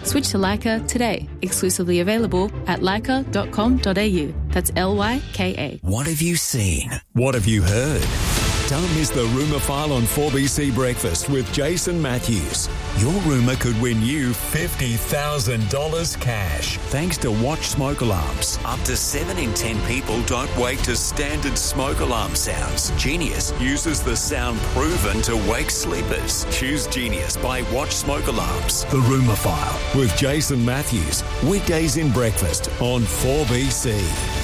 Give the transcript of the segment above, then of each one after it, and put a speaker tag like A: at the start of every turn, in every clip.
A: Switch to Leica today. Exclusively available at leica.com.au. That's Lyka.
B: What have you seen? What have you heard? Don't miss the Rumour File on 4BC Breakfast with Jason Matthews. Your rumour could win you $50,000 cash. Thanks to Watch Smoke Alarms. Up to 7 in 10 people don't wake to standard smoke alarm sounds. Genius uses the sound proven to wake sleepers. Choose Genius by Watch Smoke Alarms. The Rumour File with Jason Matthews. Weekdays in breakfast on 4BC.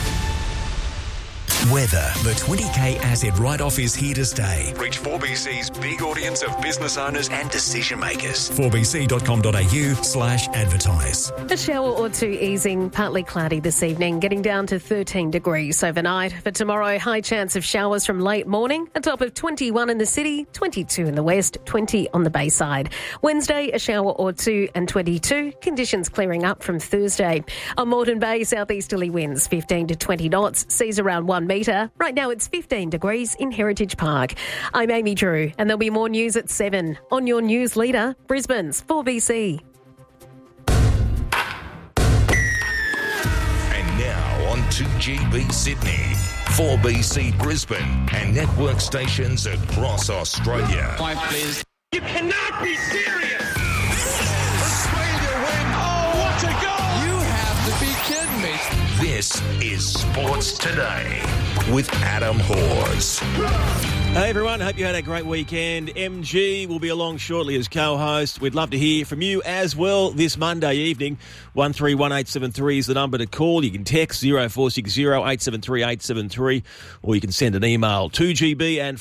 B: Weather. The 20K asset write-off is here to stay. Reach 4BC's big audience of business owners and decision makers. 4bc.com.au/advertise.
C: A shower or two easing, partly cloudy this evening, getting down to 13 degrees overnight. For tomorrow, high chance of showers from late morning, a top of 21 in the city, 22 in the west, 20 on the Bayside. Wednesday, a shower or two and 22. Conditions clearing up from Thursday. On Moreton Bay, southeasterly winds 15 to 20 knots, seas around 1 metre. Right now it's 15 degrees in Heritage Park. I'm Amy Drew, and there'll be more news at 7 on your news leader, Brisbane's 4BC.
D: And now on to GB Sydney, 4BC Brisbane, and network stations across Australia.
E: Five, please. You cannot be serious!
D: Australia win!
E: Oh, what a goal!
D: You have to be kidding me! This is Sports Today with Adam Hawes.
F: Hey everyone, hope you had a great weekend. MG will be along shortly as co-host. We'd love to hear from you as well this Monday evening. 131873 is the number to call. You can text 0460 873 873 or you can send an email to 2GB and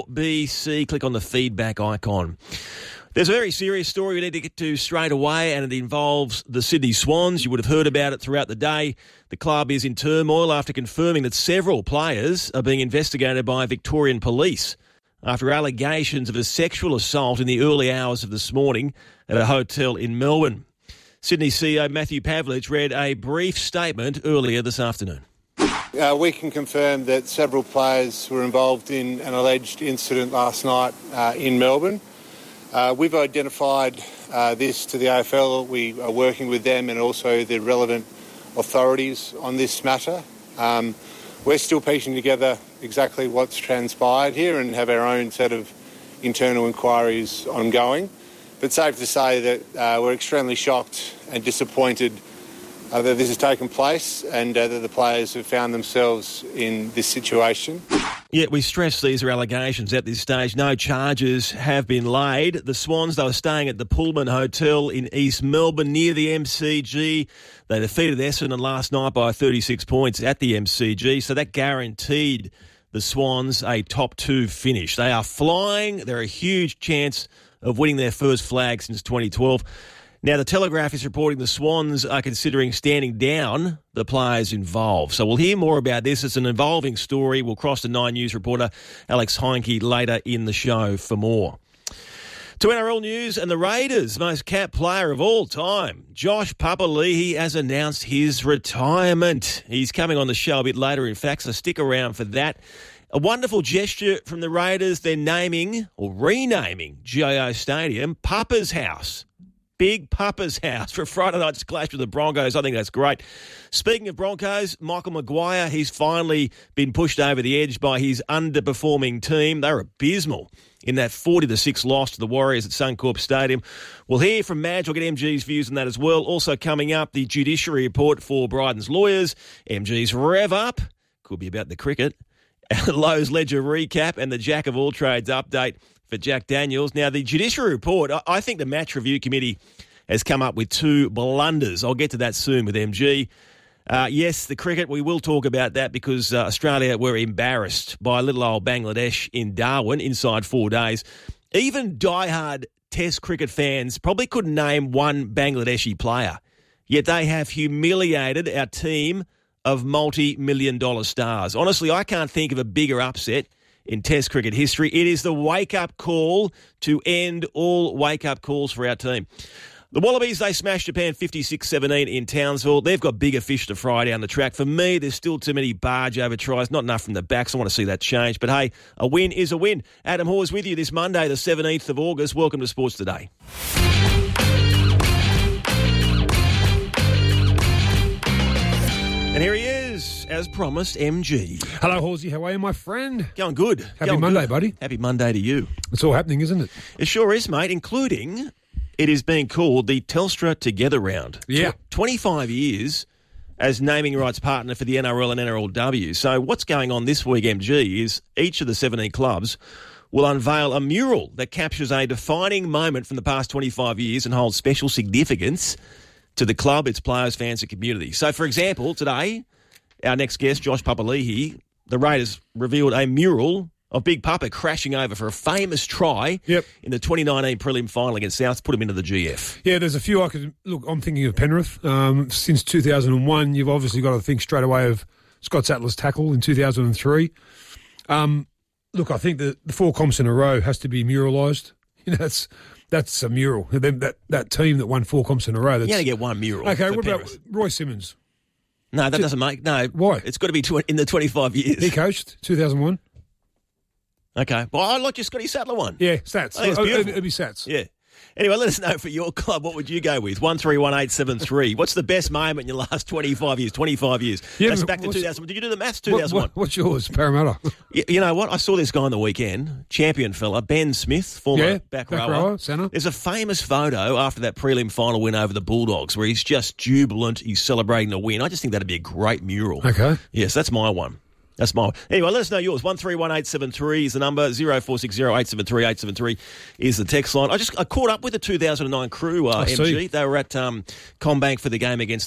F: 4BC. Click on the feedback icon. There's a very serious story we need to get to straight away, and it involves the Sydney Swans. You would have heard about it throughout the day. The club is in turmoil after confirming that several players are being investigated by Victorian police after allegations of a sexual assault in the early hours of this morning at a hotel in Melbourne. Sydney CEO Matthew Pavlich read a brief statement earlier this afternoon.
G: We can confirm that several players were involved in an alleged incident last night in Melbourne. We've identified this to the AFL. We are working with them and also the relevant authorities on this matter. We're still piecing together exactly what's transpired here and have our own set of internal inquiries ongoing. But safe to say that we're extremely shocked and disappointed that this has taken place and that the players have found themselves in this situation.
F: Yet we stress these are allegations at this stage. No charges have been laid. The Swans, they were staying at the Pullman Hotel in East Melbourne near the MCG. They defeated Essendon last night by 36 points at the MCG, so that guaranteed the Swans a top 2 finish. They are flying. They're a huge chance of winning their first flag since 2012. Now, the Telegraph is reporting the Swans are considering standing down the players involved. So we'll hear more about this. It's an evolving story. We'll cross to 9 News reporter Alex Heinke later in the show for more. To NRL news, and the Raiders' most capped player of all time, Josh Papali'i, has announced his retirement. He's coming on the show a bit later, in fact, so stick around for that. A wonderful gesture from the Raiders. They're naming or renaming GIO Stadium Papa's House. Big Papa's House for Friday night's clash with the Broncos. I think that's great. Speaking of Broncos, Michael Maguire, he's finally been pushed over the edge by his underperforming team. They're abysmal in that 40-6 loss to the Warriors at Suncorp Stadium. We'll hear from Madge. We'll get MG's views on that as well. Also coming up, the judiciary report for Bryden's lawyers, MG's Rev Up, could be about the cricket, Lowe's Ledger recap, and the Jack of all trades update for Jack Daniels. Now, the judiciary report, I think the Match Review Committee has come up with 2 blunders. I'll get to that soon with MG. Yes, the cricket, we will talk about that because Australia were embarrassed by little old Bangladesh in Darwin inside 4 days. Even diehard Test cricket fans probably couldn't name one Bangladeshi player, yet they have humiliated our team of multi-million-dollar stars. Honestly, I can't think of a bigger upset in Test cricket history. It is the wake-up call to end all wake-up calls for our team. The Wallabies, they smashed Japan 56-17 in Townsville. They've got bigger fish to fry down the track. For me, there's still too many barge-over tries, not enough from the backs. I want to see that change. But hey, a win is a win. Adam Hawes with you this Monday, the 17th of August. Welcome to Sports Today. as promised, MG.
H: Hello, Horsey. How are you, my friend?
F: Going good.
H: Happy Monday, buddy.
F: Happy Monday to you.
H: It's all happening, isn't it?
F: It sure is, mate, including it is being called the Telstra Together Round.
H: Yeah.
F: 25 years as naming rights partner for the NRL and NRLW. So what's going on this week, MG, is each of the 17 clubs will unveil a mural that captures a defining moment from the past 25 years and holds special significance to the club, its players, fans and community. So, for example, today, our next guest, Josh Papali'i, the Raiders revealed a mural of Big Papa crashing over for a famous try in the 2019 prelim final against South, put him into the GF.
H: Yeah, there's a few I could... Look, I'm thinking of Penrith. Since 2001, you've obviously got to think straight away of Scott Sattler's tackle in 2003. Look, I think the 4 comps in a row has to be muralised. You know, that's a mural. That team that won 4 comps in a row.
F: You only get one mural.
H: Okay, what
F: Penrith.
H: about Roy Simmons?
F: No, that doesn't make... No.
H: Why?
F: It's got to be in the 25 years.
H: He coached 2001.
F: Okay. Well, I like your Scotty Sattler one.
H: Yeah, Sats.
F: I think it's beautiful.
H: It'd be Sats.
F: Yeah. Anyway, let us know for your club, what would you go with? 131873. What's the best moment in your last 25 years? 25 years.
H: Yeah,
F: That's back to 2000. Did you do the maths? 2001.
H: What's yours, Parramatta?
F: You know what? I saw this guy on the weekend, champion fella, Ben Smith, former back rower.
H: Centre.
F: There's a famous photo after that prelim final win over the Bulldogs where he's just jubilant. He's celebrating the win. I just think that'd be a great mural.
H: Okay.
F: Yes, that's my one. That's my one. Anyway, let us know yours. 131873 is the number. 0460 873 873 is the text line. I caught up with the 2009 crew, MG.
H: see.
F: They were at Combank for the game against